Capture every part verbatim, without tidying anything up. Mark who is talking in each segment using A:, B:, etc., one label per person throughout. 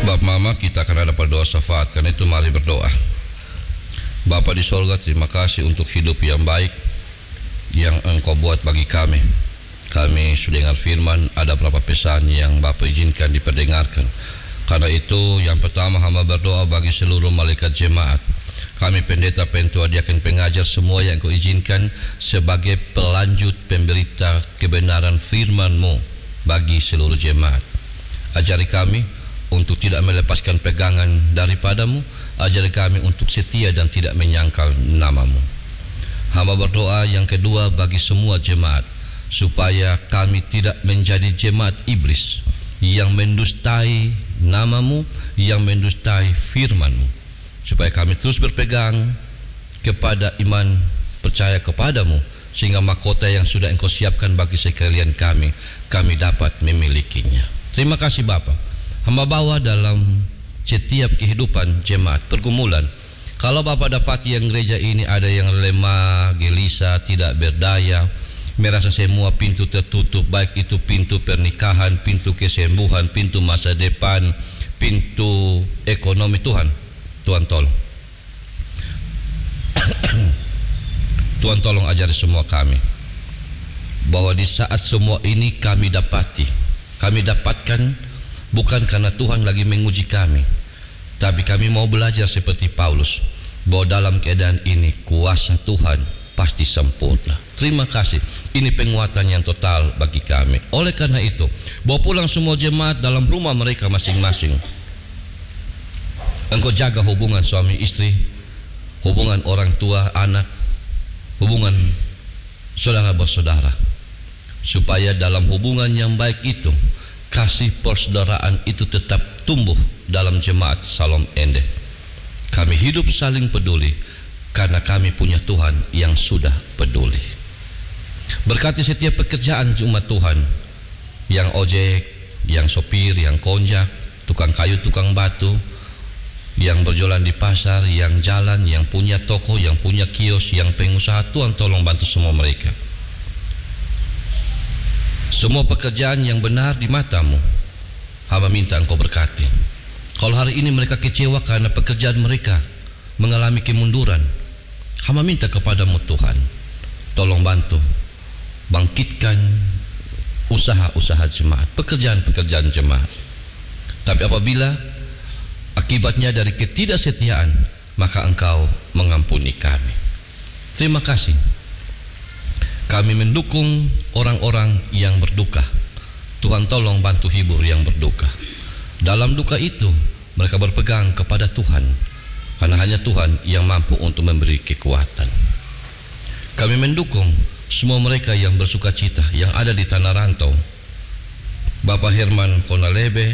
A: Bapa Mama, kita akan ada berdoa syafaat, karena itu mari berdoa. Bapa di sorga, terima kasih untuk hidup yang baik yang Engkau buat bagi kami. Kami sudah dengar firman, ada beberapa pesan yang Bapa izinkan diperdengarkan. Karena itu yang pertama hamba berdoa bagi seluruh malaikat jemaat, kami pendeta, pentua, diaken, pengajar, semua yang Engkau izinkan sebagai pelanjut pemberita kebenaran firman-Mu bagi seluruh jemaat. Ajari kami untuk tidak melepaskan pegangan daripadamu. Ajari kami untuk setia dan tidak menyangkal namamu. Hamba berdoa yang kedua bagi semua jemaat, supaya kami tidak menjadi jemaat iblis yang mendustai namamu, yang mendustai firmanmu, supaya kami terus berpegang kepada iman, percaya kepadamu, sehingga mahkota yang sudah Engkau siapkan bagi sekalian kami, kami dapat memilikinya. Terima kasih Bapa. Hamba bawa dalam setiap kehidupan jemaat pergumulan. Kalau Bapa dapati yang gereja ini ada yang lemah, gelisah, tidak berdaya, merasa semua pintu tertutup, baik itu pintu pernikahan, pintu kesembuhan, pintu masa depan, pintu ekonomi, Tuhan, Tuhan tolong. Tuhan tolong ajari semua kami bahwa di saat semua ini kami dapati, kami dapatkan bukan karena Tuhan lagi menguji kami, tapi kami mau belajar seperti Paulus, bahwa dalam keadaan ini kuasa Tuhan pasti sempurna. Terima kasih, ini penguatan yang total bagi kami. Oleh karena itu, bawa pulang semua jemaat dalam rumah mereka masing-masing. Engkau jaga hubungan suami istri, hubungan orang tua anak, hubungan saudara bersaudara, supaya dalam hubungan yang baik itu kasih persaudaraan itu tetap tumbuh dalam jemaat Salom Ende. Kami hidup saling peduli karena kami punya Tuhan yang sudah peduli. Berkati setiap pekerjaan umat Tuhan, yang ojek, yang sopir, yang konjak, tukang kayu, tukang batu, yang berjualan di pasar, yang jalan, yang punya toko, yang punya kios, yang pengusaha. Tuhan tolong bantu semua mereka. Semua pekerjaan yang benar di matamu, hamba minta Engkau berkati. Kalau hari ini mereka kecewa karena pekerjaan mereka mengalami kemunduran, hamba minta kepadamu Tuhan, tolong bantu, bangkitkan usaha-usaha jemaat, pekerjaan-pekerjaan jemaat. Tapi apabila akibatnya dari ketidaksetiaan, maka Engkau mengampuni kami. Terima kasih. Kami mendukung orang-orang yang berduka. Tuhan tolong bantu hibur yang berduka. Dalam duka itu mereka berpegang kepada Tuhan, karena hanya Tuhan yang mampu untuk memberi kekuatan. Kami mendukung semua mereka yang bersuka cita, yang ada di tanah rantau. Bapak Herman Konalebe,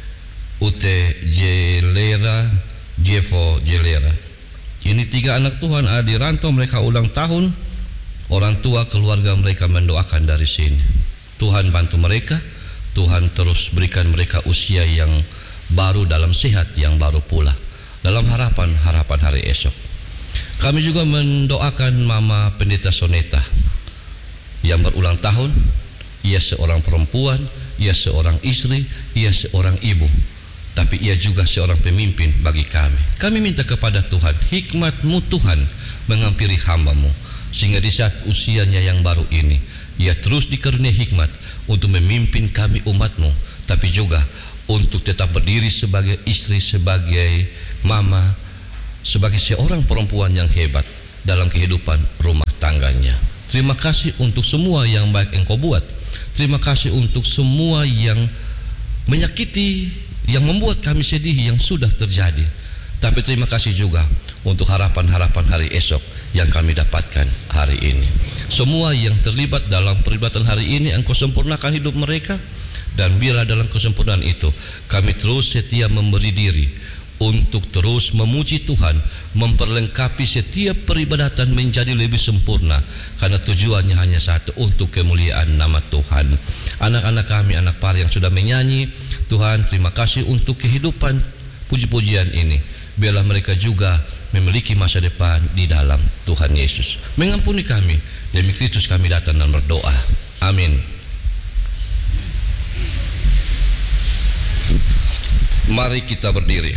A: Ute Jelera, Jefo Jelera. Ini tiga anak Tuhan ada di rantau, mereka ulang tahun. Orang tua keluarga mereka mendoakan dari sini. Tuhan bantu mereka, Tuhan terus berikan mereka usia yang baru dalam sehat yang baru pula, dalam harapan-harapan hari esok. Kami juga mendoakan Mama Pendeta Soneta yang berulang tahun. Ia seorang perempuan, ia seorang istri, ia seorang ibu, tapi ia juga seorang pemimpin bagi kami. Kami minta kepada Tuhan, hikmat-Mu Tuhan menghampiri hamba-Mu, sehingga di saat usianya yang baru ini, ia terus dikaruniai hikmat untuk memimpin kami umat-Mu, tapi juga untuk tetap berdiri sebagai istri, sebagai mama, sebagai seorang perempuan yang hebat dalam kehidupan rumah tangganya. Terima kasih untuk semua yang baik Engkau buat. Terima kasih untuk semua yang menyakiti, yang membuat kami sedih yang sudah terjadi. Tapi terima kasih juga untuk harapan-harapan hari esok yang kami dapatkan hari ini. Semua yang terlibat dalam perlibatan hari ini, Engkau sempurnakan hidup mereka, dan biarlah dalam kesempurnaan itu kami terus setia memberi diri untuk terus memuji Tuhan, memperlengkapi setiap peribadatan menjadi lebih sempurna, karena tujuannya hanya satu, untuk kemuliaan nama Tuhan. Anak-anak kami, anak par yang sudah menyanyi, Tuhan terima kasih untuk kehidupan puji-pujian ini. Biarlah mereka juga memiliki masa depan di dalam Tuhan Yesus. Mengampuni kami, demi Kristus kami datang dan berdoa. Amin. Mari kita berdiri.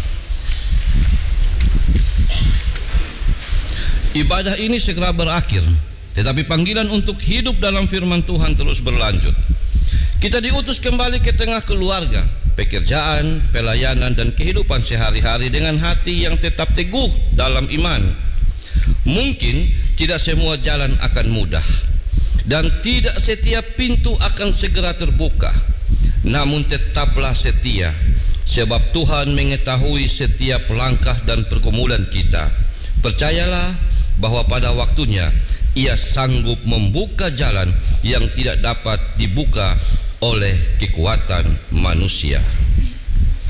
A: Ibadah ini segera berakhir, tetapi panggilan untuk hidup dalam firman Tuhan terus berlanjut. Kita diutus kembali ke tengah keluarga, pekerjaan, pelayanan, dan kehidupan sehari-hari dengan hati yang tetap teguh dalam iman. Mungkin tidak semua jalan akan mudah, dan tidak setiap pintu akan segera terbuka. Namun tetaplah setia, sebab Tuhan mengetahui setiap langkah dan pergumulan kita. Percayalah bahwa pada waktunya Ia sanggup membuka jalan yang tidak dapat dibuka oleh kekuatan manusia.